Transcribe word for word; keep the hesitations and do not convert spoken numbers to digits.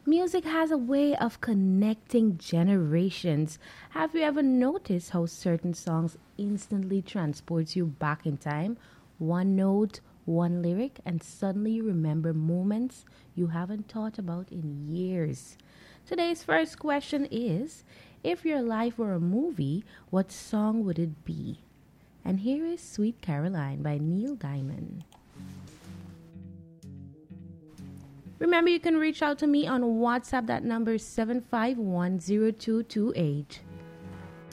Music has a way of connecting generations. Have you ever noticed how certain songs instantly transports you back in time? One note, one lyric, and suddenly you remember moments you haven't thought about in years. Today's first question is, if your life were a movie, what song would it be? And here is Sweet Caroline by Neil Diamond. Remember, you can reach out to me on WhatsApp. That number is seven five one zero two two eight.